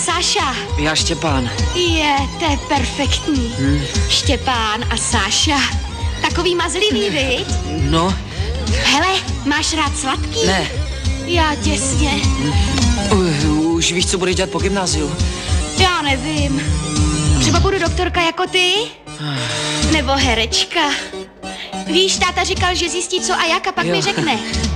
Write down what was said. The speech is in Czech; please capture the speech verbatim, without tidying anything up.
Sáša. Já Štěpán. Je, to je perfektní. Hmm. Štěpán a Sáša. Takový mazlivý, viď? No. Hele, máš rád sladký? Ne. Já těsně. Uh, už víš, co budeš dělat po gymnáziu? Já nevím. Třeba budu doktorka jako ty? Nebo herečka? Víš, táta říkal, že zjistí co a jak a pak Jo. mi řekne.